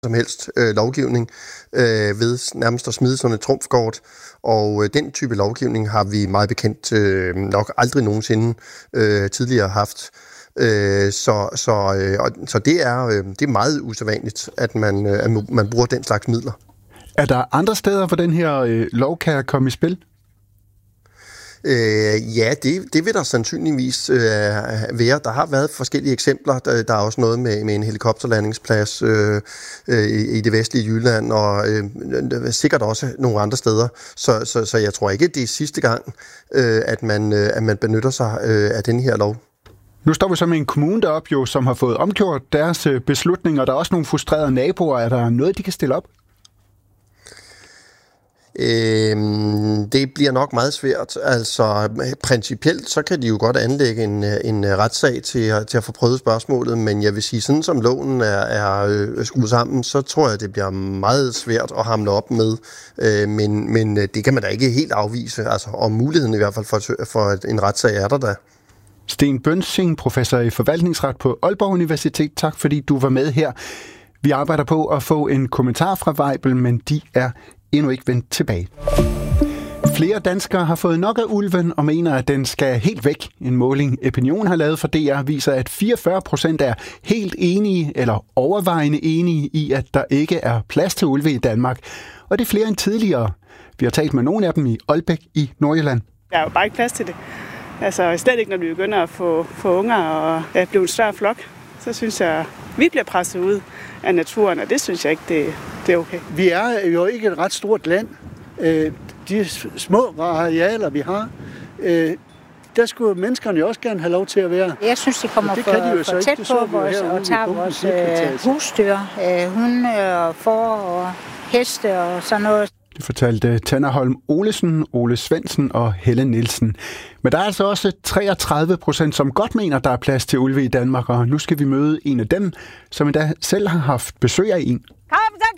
som helst lovgivning ved nærmest at smide sådan et trumfkort, og den type lovgivning har vi meget bekendt nok aldrig nogensinde tidligere haft. Så det er meget usædvanligt, at man bruger den slags midler. Er der andre steder, hvor den her lov kan komme i spil? Ja, det vil der sandsynligvis være. Der har været forskellige eksempler. Der er også noget med en helikopterlandingsplads i det vestlige Jylland, og sikkert også nogle andre steder. Så jeg tror ikke, det er sidste gang, at man benytter sig af den her lov. Nu står vi så med en kommune deroppe, som har fået omgjort deres beslutninger. Der er også nogle frustrerede naboer. Er der noget, de kan stille op? Det bliver nok meget svært. Altså principielt så kan de jo godt anlægge en retssag til at få prøvet spørgsmålet, men jeg vil sige, sådan som loven er skruet sammen, så tror jeg, det bliver meget svært at hamle op med, men det kan man da ikke helt afvise, altså om muligheden i hvert fald for en retssag er der da. Sten Bønsing, professor i forvaltningsret på Aalborg Universitet. Tak fordi du var med her. Vi arbejder på at få en kommentar fra Weibel, men de er endnu ikke vendt tilbage. Flere danskere har fået nok af ulven og mener, at den skal helt væk. En måling Opinion har lavet for DR viser, at 44% er helt enige eller overvejende enige i, at der ikke er plads til ulve i Danmark. Og det er flere end tidligere. Vi har talt med nogle af dem i Aalbæk i Nordjylland. Der er jo bare ikke plads til det. Altså slet ikke, når vi begynder at få unger og blive en større flok. Så synes jeg, vi bliver presset ud af naturen, og det synes jeg ikke, det er okay. Vi er jo ikke et ret stort land. De små arealer, vi har, der skulle menneskerne jo også gerne have lov til at være. Jeg synes, de kommer for tæt på os og tager vores husdyr, hunde, får og heste og sådan noget. Det fortalte Tanner Holm Olesen, Ole Svendsen og Helle Nielsen. Men der er altså også 33%, som godt mener, der er plads til ulve i Danmark, og nu skal vi møde en af dem, som endda selv har haft besøg af en. Kom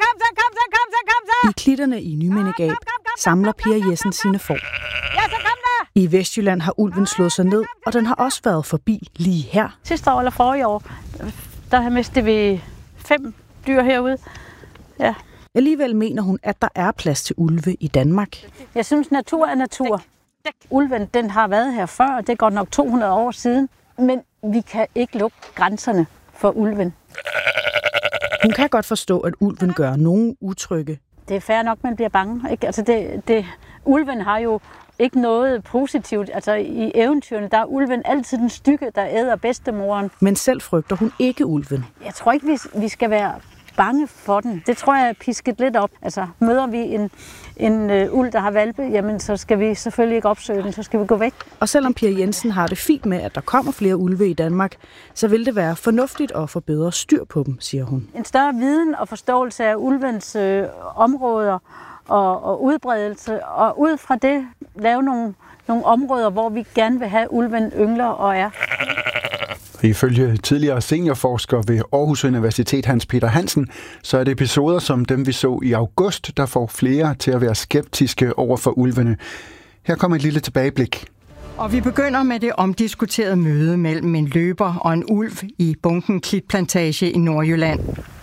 så! I klitterne i Nymindegab samler Pia Jessen sine får. Ja, så kom der! I Vestjylland har ulven slået sig ned, og den har også været forbi lige her. Sidste år eller forrige år, der mistede vi 5 dyr herude. Ja. Alligevel mener hun, at der er plads til ulve i Danmark. Jeg synes, natur er natur. Ulven, den har været her før, og det går nok 200 år siden. Men vi kan ikke lukke grænserne for ulven. Hun kan godt forstå, at ulven gør nogen utrygge. Det er fair nok, man bliver bange. Ikke? Altså ulven har jo ikke noget positivt. Altså i eventyrene, der er ulven altid den stygge, der æder bedstemoren. Men selv frygter hun ikke ulven. Jeg tror ikke, vi skal være bange for den. Det tror jeg er pisket lidt op. Altså møder vi en ulv, der har valpe, jamen så skal vi selvfølgelig ikke opsøge den, så skal vi gå væk. Og selvom Pia Jensen har det fint med, at der kommer flere ulve i Danmark, så vil det være fornuftigt at få bedre styr på dem, siger hun. En større viden og forståelse af ulvens områder og udbredelse, og ud fra det lave nogle områder, hvor vi gerne vil have ulven yngler og er. Ifølge tidligere seniorforsker ved Aarhus Universitet Hans Peter Hansen, så er det episoder som dem, vi så i august, der får flere til at være skeptiske over for ulvene. Her kommer et lille tilbageblik. Og vi begynder med det omdiskuterede møde mellem en løber og en ulv i Bunken Klitplantage i Nordjylland.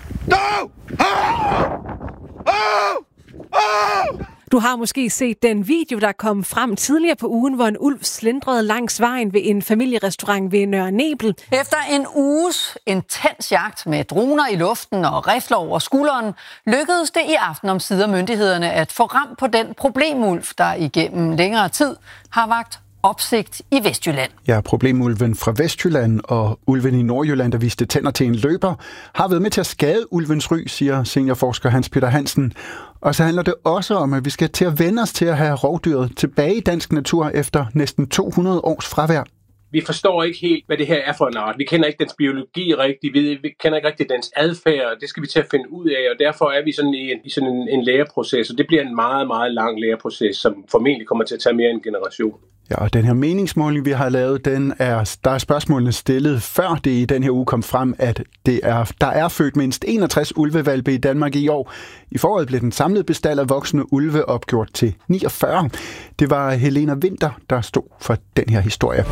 Du har måske set den video, der kom frem tidligere på ugen, hvor en ulv slendrede langs vejen ved en familierestaurant ved Nørre Nebel. Efter en uges intens jagt med droner i luften og rifler over skulderen, lykkedes det i aften omsider myndighederne at få ram på den problemulv, der igennem længere tid har vakt opsigt i Vestjylland. Ja, problemulven fra Vestjylland og ulven i Nordjylland, der viste tænder til en løber, har været med til at skade ulvens ry, siger seniorforsker Hans Peter Hansen. Og så handler det også om, at vi skal til at vende os til at have rovdyret tilbage i dansk natur efter næsten 200 års fravær. Vi forstår ikke helt, hvad det her er for en art. Vi kender ikke dens biologi rigtigt, vi kender ikke rigtigt dens adfærd, det skal vi til at finde ud af, og derfor er vi i sådan en læreproces, og det bliver en meget, meget lang læreproces, som formentlig kommer til at tage mere end en generation. Ja, og den her meningsmåling, vi har lavet, der er spørgsmålene stillet, før det i den her uge kom frem, at der er født mindst 61 ulvevalpe i Danmark i år. I foråret blev den samlede bestand af voksne ulve opgjort til 49. Det var Helena Winther, der stod for den her historie.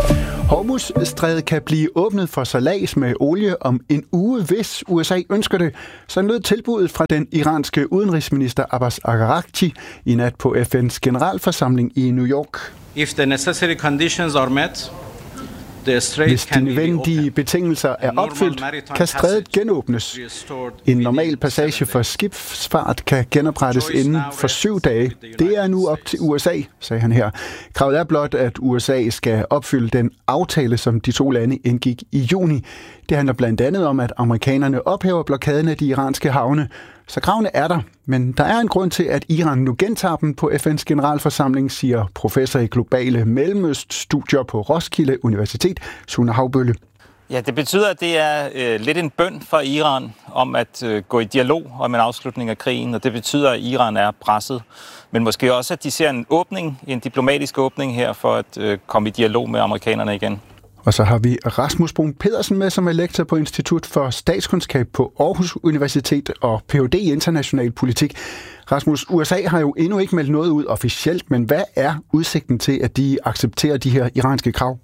Hormuzstrædet kan blive åbnet for sejlads med olie om en uge, hvis USA ønsker det. Så lød tilbuddet fra den iranske udenrigsminister Abbas Araghchi i nat på FN's generalforsamling i New York. If the necessary conditions are met, hvis de nødvendige betingelser er opfyldt, kan strædet genåbnes. En normal passage for skibsfart kan genoprettes inden for 7 dage. Det er nu op til USA, sagde han her. Kravet er blot, at USA skal opfylde den aftale, som de 2 lande indgik i juni. Det handler blandt andet om, at amerikanerne ophæver blokaden af de iranske havne. Så kravene er der, men der er en grund til, at Iran nu gentager dem på FN's generalforsamling, siger professor i globale Mellemøststudier på Roskilde Universitet, Sune Haubølle. Ja, det betyder, at det er lidt en bøn for Iran om at gå i dialog om en afslutning af krigen, og det betyder, at Iran er presset. Men måske også, at de ser en åbning, en diplomatisk åbning her, for at komme i dialog med amerikanerne igen. Og så har vi Rasmus Bruun Pedersen med, som er lektor på Institut for Statskundskab på Aarhus Universitet og Ph.D. i international politik. Rasmus, USA har jo endnu ikke meldt noget ud officielt, men hvad er udsigten til, at de accepterer de her iranske krav?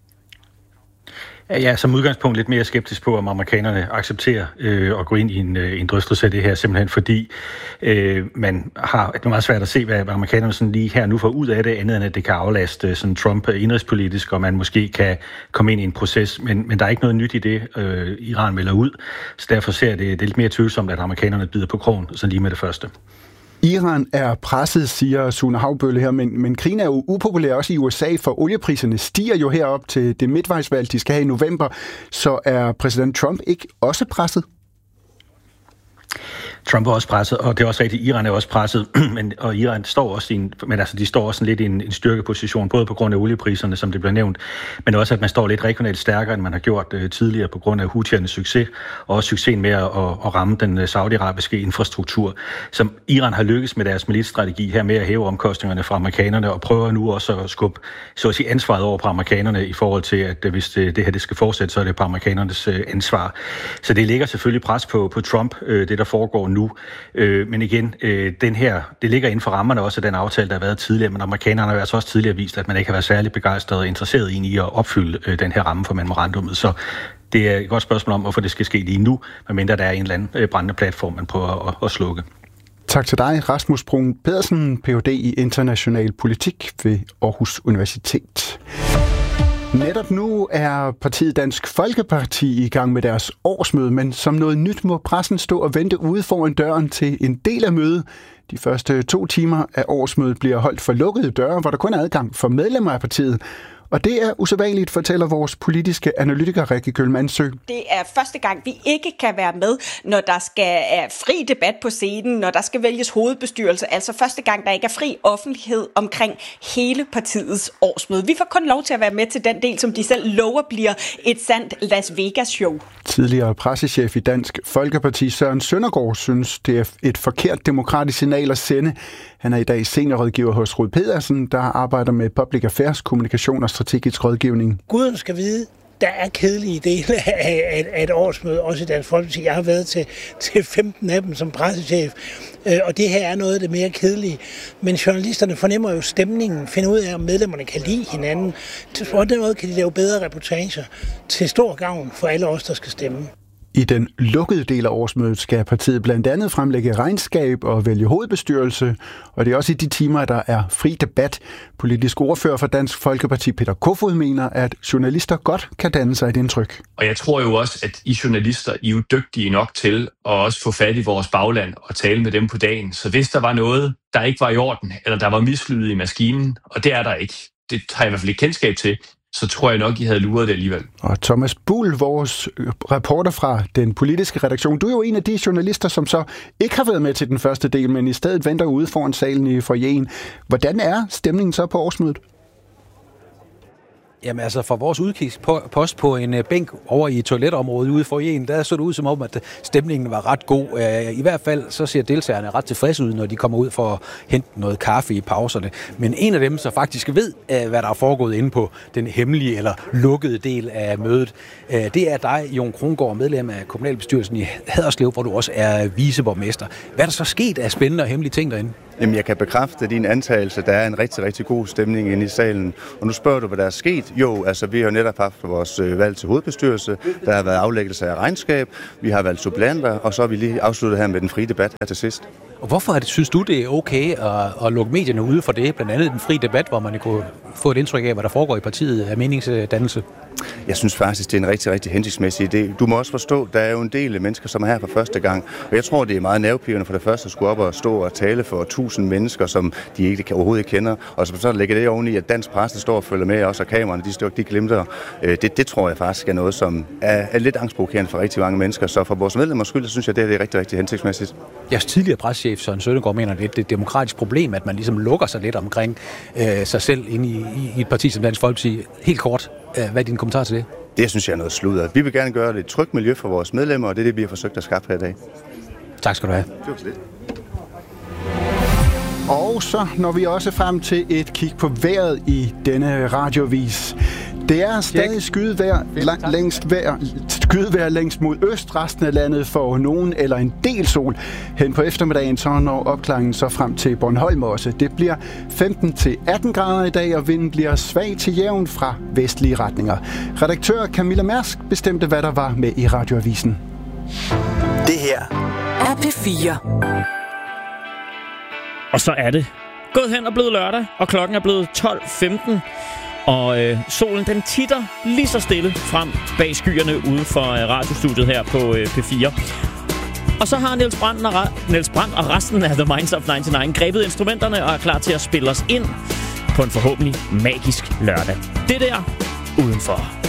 Ja, som udgangspunkt lidt mere skeptisk på, om amerikanerne accepterer at gå ind i en drøftelse af det her, simpelthen fordi man har det er meget svært at se, hvad amerikanerne sådan lige her nu får ud af det, andet end at det kan aflaste sådan Trump indrigspolitisk, og man måske kan komme ind i en proces, men der er ikke noget nyt i det, Iran melder ud, så derfor ser det lidt mere tvivlsomt, at amerikanerne bider på krogen, sådan lige med det første. Iran er presset, siger Sune Haubølle her, men krigen er jo upopulær også i USA, for oliepriserne stiger jo herop til det midtvejsvalg, de skal have i november. Så er præsident Trump ikke også presset? Trump er også presset, og det er også rigtigt, Iran er også presset, og Iran står også de står også lidt i en styrkeposition, både på grund af oliepriserne, som det bliver nævnt, men også at man står lidt regionalt stærkere, end man har gjort tidligere på grund af Houthiernes succes, og også succesen med at ramme den saudiarabiske infrastruktur, som Iran har lykkes med deres militstrategi her med at hæve omkostningerne fra amerikanerne, og prøver nu også at skubbe så at sige ansvaret over på amerikanerne i forhold til, at hvis det her det skal fortsætte, så er det på amerikanernes ansvar. Så det ligger selvfølgelig pres på Trump, det der foregår nu. Men igen, det ligger inden for rammerne også af den aftale, der har været tidligere, men amerikanerne har altså også tidligere vist, at man ikke har været særlig begejstret og interesseret i at opfylde den her ramme for memorandummet. Så det er et godt spørgsmål om, hvorfor det skal ske lige nu, medmindre der er en eller anden brændende platform, man prøver at slukke. Tak til dig, Rasmus Bruun Pedersen, Ph.D. i international politik ved Aarhus Universitet. Netop nu er partiet Dansk Folkeparti i gang med deres årsmøde, men som noget nyt må pressen stå og vente ude foran døren til en del af mødet. De første 2 timer af årsmødet bliver holdt for lukkede døre, hvor der kun er adgang for medlemmer af partiet. Og det er usædvanligt, fortæller vores politiske analytiker Rikke Kjølmandsø. Det er første gang, vi ikke kan være med, når der skal fri debat på scenen, når der skal vælges hovedbestyrelse. Altså første gang, der ikke er fri offentlighed omkring hele partiets årsmøde. Vi får kun lov til at være med til den del, som de selv lover bliver et sandt Las Vegas-show. Tidligere pressechef i Dansk Folkeparti Søren Søndergaard synes, det er et forkert demokratisk signal at sende. Han er i dag seniorrådgiver hos Rud Pedersen, der arbejder med public affairs, kommunikation og strategisk rådgivning. Guden skal vide, der er kedelige dele af et årsmøde, også i Dansk Folkeparti. Jeg har været til 15 af dem som pressechef, og det her er noget af det mere kedelige. Men journalisterne fornemmer jo stemningen, finder ud af, om medlemmerne kan lide hinanden. På den måde kan de lave bedre reportager til stor gavn for alle os, der skal stemme. I den lukkede del af årsmødet skal partiet blandt andet fremlægge regnskab og vælge hovedbestyrelse, og det er også i de timer, der er fri debat. Politisk ordfører for Dansk Folkeparti Peter Kofod mener, at journalister godt kan danne sig et indtryk. Og jeg tror jo også, at I journalister I er jo dygtige nok til at også få fat i vores bagland og tale med dem på dagen. Så hvis der var noget, der ikke var i orden, eller der var mislydet i maskinen, og det er der ikke, det har jeg i hvert fald ikke kendskab til, så tror jeg nok, I havde luret det alligevel. Og Thomas Buhl, vores reporter fra den politiske redaktion, du er jo en af de journalister, som så ikke har været med til den første del, men i stedet venter ude foran salen i foyeren. Hvordan er stemningen så på årsmødet? Jamen altså, fra vores udkigspost på en bænk over i toiletområdet ude for en, der så det ud som om, at stemningen var ret god. I hvert fald så ser deltagerne ret tilfredse ud, når de kommer ud for at hente noget kaffe i pauserne. Men en af dem, så faktisk ved, hvad der er foregået inde på den hemmelige eller lukkede del af mødet, det er dig, Jon Krongaard, medlem af kommunalbestyrelsen i Haderslev, hvor du også er viceborgmester. Hvad er der så sket af spændende og hemmelige ting derinde? Jamen, jeg kan bekræfte din antagelse. Der er en rigtig, rigtig god stemning inde i salen. Og nu spørger du, hvad der er sket. Jo, altså vi har netop haft vores valg til hovedbestyrelse. Der har været aflæggelse af regnskab. Vi har valgt suppleanter, og så har vi lige afsluttet her med den frie debat her til sidst. Og hvorfor synes du, det er okay at lukke medierne ude for det? Blandt andet den frie debat, hvor man kunne få et indtryk af, hvad der foregår i partiet af meningsdannelse. Jeg synes faktisk, det er en rigtig, rigtig hensigtsmæssig idé. Du må også forstå, der er jo en del mennesker, som er her for første gang. Og jeg tror, det er meget nervepirrende for det første at skulle op og stå og tale for 1000 mennesker, som de overhovedet ikke kender. Og så lægger det oveni, at dansk presse står og følger med, også og kameraerne, de glimter. Det tror jeg faktisk er noget, som er lidt angstprovokerende for rigtig mange mennesker. Så for vores medlemmers skyld, så synes jeg, det er rigtig, rigtig hensigtsmæssigt. Jeres tidligere pressechef Søren Søndergaard mener, at det er et demokratisk problem, at man ligesom lukker sig lidt omkring sig selv inde i et parti som Dansk Folkeparti. Helt kort, hvad er din kommentar til det? Det synes jeg er noget sludder. Vi vil gerne gøre det et trygt miljø for vores medlemmer, og det er det, vi har forsøgt at skaffe her i dag. Tak skal du have. Det var så lidt. Og så når vi også frem til et kig på vejret i denne radiovis. Det er stadig skydevejr længst mod øst. Resten af landet får nogen eller en del sol. Hen på eftermiddagen så når opklaringen så frem til Bornholm også. Det bliver 15-18 grader i dag, og vinden bliver svag til jævn fra vestlige retninger. Redaktør Camilla Mærsk bestemte, hvad der var med i radioavisen. Det her er P4. Og så er det gået hen og blevet lørdag, og klokken er blevet 12:15. Og solen den titter lige så stille frem bag skyerne ude for radiostudiet her på P4. Og så har Niels Brandt og resten af The Minds of 99 grebet instrumenterne og er klar til at spille os ind på en forhåbentlig magisk lørdag. Det der udenfor.